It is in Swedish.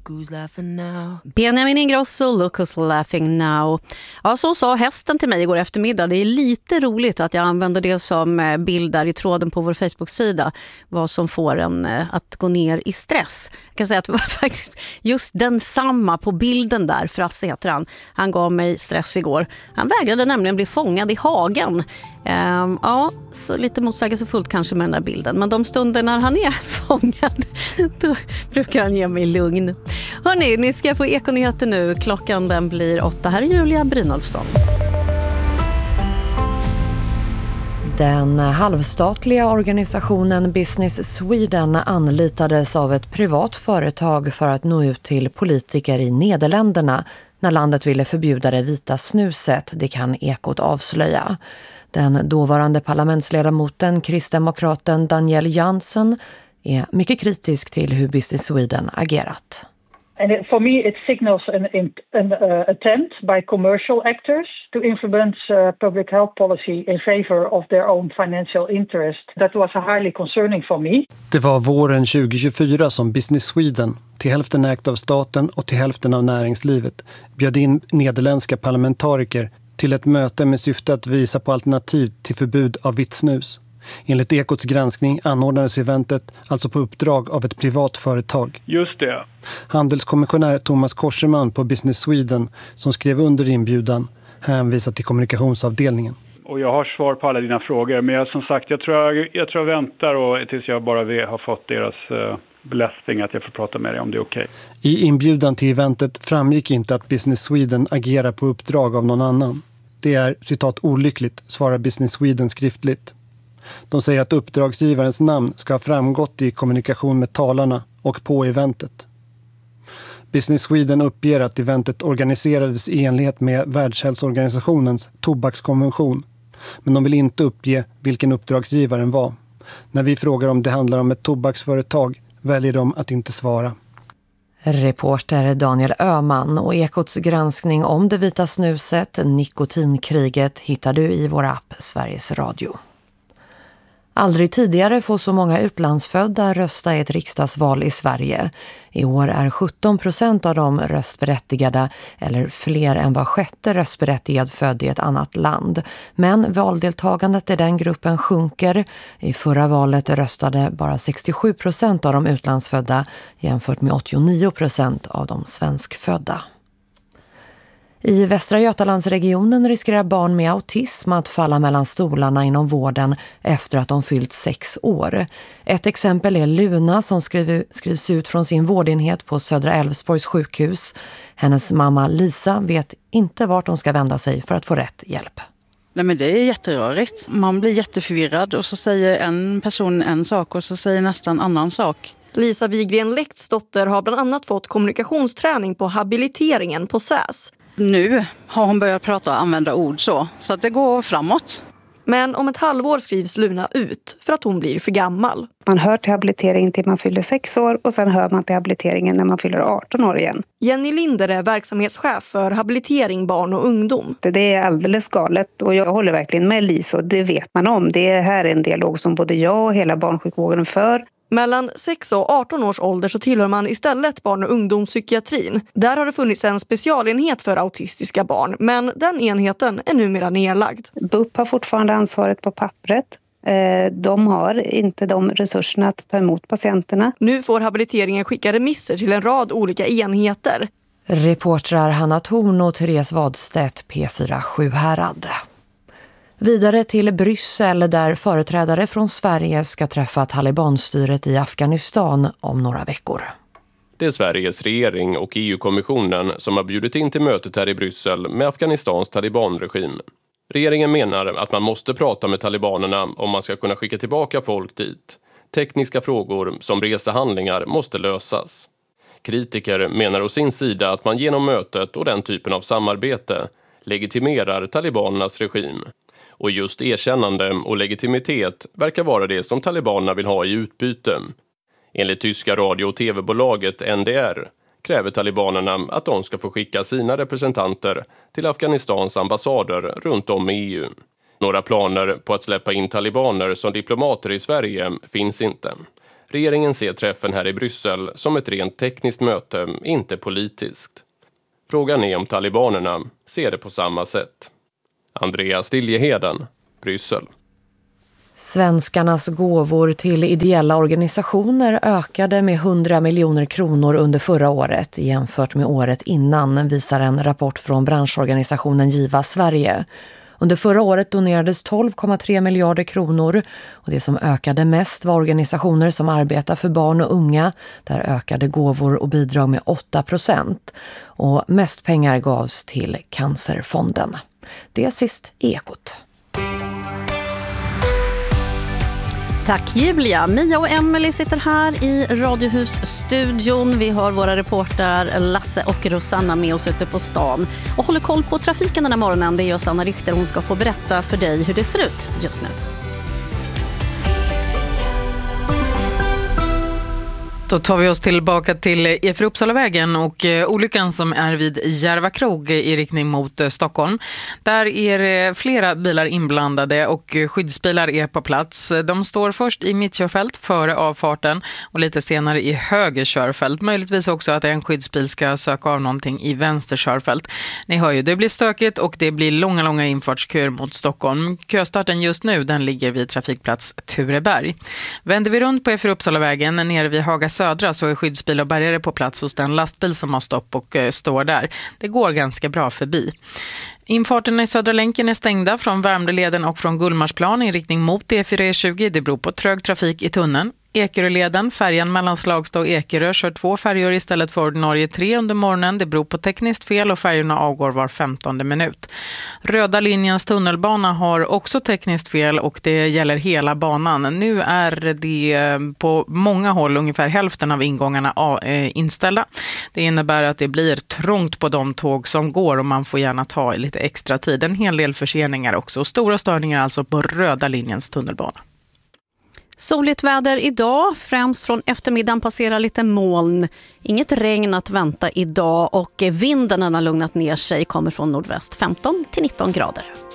who's laughing now. Benjamin Ingrosso, look who's laughing now. Ja, så sa hästen till mig igår eftermiddag. Det är lite roligt att jag använder det som bild där i tråden på vår Facebook-sida. Vad som får en att gå ner i stress. Jag kan säga att det var faktiskt just densamma på bilden där. Frasse heter han. Han gav mig stress igår. Han vägrade nämligen bli fångad i hagen. Ja, så lite motsägelsefullt kanske med den där bilden. Men de stunder när han är fångad, då brukar han ge mig lugn. Hörrni, ni ska få Ekonyheter nu. Klockan den blir 8. Här är Julia Brynolfsson. Den halvstatliga organisationen Business Sweden anlitades av ett privat företag för att nå ut till politiker i Nederländerna när landet ville förbjuda det vita snuset, det kan Ekot avslöja. Den dåvarande parlamentsledamoten, kristdemokraten Daniel Jansen, är mycket kritisk till hur Business Sweden agerat. And for me it signals an attempt by commercial actors to influence public health policy in favor of their own financial interest. That was highly concerning for me. Det var våren 2024 som Business Sweden, till hälften ägt av staten och till hälften av näringslivet, bjöd in nederländska parlamentariker till ett möte med syfte att visa på alternativ till förbud av vitt snus. Enligt Ekots granskning anordnades eventet alltså på uppdrag av ett privat företag. Just det. Handelskommissionär Thomas Korseman på Business Sweden, som skrev under inbjudan, hänvisar till kommunikationsavdelningen. Och jag har svar på alla dina frågor, men som sagt, jag tror jag väntar och tills jag bara har fått deras blessing att jag får prata med dig om det är okej. I inbjudan till eventet framgick inte att Business Sweden agerar på uppdrag av någon annan. Det är, citat, olyckligt, svarar Business Sweden skriftligt. De säger att uppdragsgivarens namn ska ha framgått i kommunikation med talarna och på eventet. Business Sweden uppger att eventet organiserades i enlighet med Världshälsoorganisationens tobakskonvention. Men de vill inte uppge vilken uppdragsgivaren var. När vi frågar om det handlar om ett tobaksföretag väljer de att inte svara. Reporter Daniel Öhman, och Ekots granskning om det vita snuset, nikotinkriget, hittar du i vår app Sveriges Radio. Aldrig tidigare får så många utlandsfödda rösta i ett riksdagsval i Sverige. I år är 17% av dem röstberättigade, eller fler än var sjätte röstberättigad född i ett annat land. Men valdeltagandet i den gruppen sjunker. I förra valet röstade bara 67% av de utlandsfödda jämfört med 89% av de svenskfödda. I Västra Götalandsregionen riskerar barn med autism att falla mellan stolarna inom vården efter att de fyllt 6 år. Ett exempel är Luna som skrivs ut från sin vårdenhet på Södra Älvsborgs sjukhus. Hennes mamma Lisa vet inte vart hon ska vända sig för att få rätt hjälp. Nej, men det är jätterörigt. Man blir jätteförvirrad och så säger en person en sak och så säger nästan annan sak. Lisa Wigren Läktsdotter har bland annat fått kommunikationsträning på habiliteringen på SÄS. Nu har hon börjat prata och använda ord så att det går framåt. Men om ett halvår skrivs Luna ut för att hon blir för gammal. Man hör till habilitering till man fyller 6 år och sen hör man till habiliteringen när man fyller 18 år igen. Jenny Linder är verksamhetschef för habilitering barn och ungdom. Det är alldeles galet och jag håller verkligen med Lisa och det vet man om. Det här är en dialog som både jag och hela barnsjukvården för. Mellan 6 och 18 års ålder så tillhör man istället barn- och ungdomspsykiatrin. Där har det funnits en specialenhet för autistiska barn, men den enheten är numera nedlagd. BUP har fortfarande ansvaret på pappret. De har inte de resurserna att ta emot patienterna. Nu får habiliteringen skicka remisser till en rad olika enheter. Reportrar Hanna Thorn och Therese Wadstedt, P4 Sjuhärad. Vidare till Bryssel där företrädare från Sverige ska träffa talibanstyret i Afghanistan om några veckor. Det är Sveriges regering och EU-kommissionen som har bjudit in till mötet här i Bryssel med Afghanistans talibanregim. Regeringen menar att man måste prata med talibanerna om man ska kunna skicka tillbaka folk dit. Tekniska frågor som resehandlingar måste lösas. Kritiker menar å sin sida att man genom mötet och den typen av samarbete legitimerar talibanernas regim. Och just erkännande och legitimitet verkar vara det som talibanerna vill ha i utbyte. Enligt tyska radio- och tv-bolaget NDR kräver talibanerna att de ska få skicka sina representanter till Afghanistans ambassader runt om i EU. Några planer på att släppa in talibaner som diplomater i Sverige finns inte. Regeringen ser träffen här i Bryssel som ett rent tekniskt möte, inte politiskt. Frågan är om talibanerna ser det på samma sätt. Andreas Liljeheden, Bryssel. Svenskarnas gåvor till ideella organisationer ökade med 100 miljoner kronor under förra året jämfört med året innan, visar en rapport från branschorganisationen Giva Sverige. Under förra året donerades 12,3 miljarder kronor och det som ökade mest var organisationer som arbetar för barn och unga. Där ökade gåvor och bidrag med 8% och mest pengar gavs till Cancerfonden. Det är sist i Ekot. Tack Julia. Mia och Emily sitter här i Radiohusstudion. Vi har våra reportrar Lasse och Rosanna med oss ute på stan. Och håller koll på trafiken den här morgonen. Det är Sanna Richter. Hon ska få berätta för dig hur det ser ut just nu. Då tar vi oss tillbaka till E4 Uppsalavägen och olyckan som är vid Järva krog i riktning mot Stockholm. Där är det flera bilar inblandade och skyddsbilar är på plats. De står först i mittkörfält före avfarten och lite senare i höger körfält. Möjligtvis också att en skyddsbil ska söka av någonting i vänster körfält. Ni hör ju, det blir stökigt och det blir långa infartsköer mot Stockholm. Köstarten just nu, den ligger vid trafikplats Tureberg. Vänder vi runt på E4 Uppsalavägen nere vid Haga Södra så är skyddsbil och bärgare på plats hos den lastbil som har stopp och står där. Det går ganska bra förbi. Infarterna i Södra länken är stängda från Värmdöleden och från Gullmarsplan i riktning mot E4E20. Det beror på trög trafik i tunneln. Ekeröleden, färjan mellan Slagstad och Ekerö, kör 2 färjor istället för ordinarie 3 under morgonen. Det beror på tekniskt fel och färjorna avgår var 15:e minut. Röda linjens tunnelbana har också tekniskt fel och det gäller hela banan. Nu är det på många håll ungefär hälften av ingångarna inställda. Det innebär att det blir trångt på de tåg som går och man får gärna ta lite extra tid. En hel del förseningar också. Stora störningar alltså på röda linjens tunnelbana. Soligt väder idag, främst från eftermiddagen passerar lite moln. Inget regn att vänta idag och vinden har lugnat ner sig, kommer från nordväst 15 till 19 grader.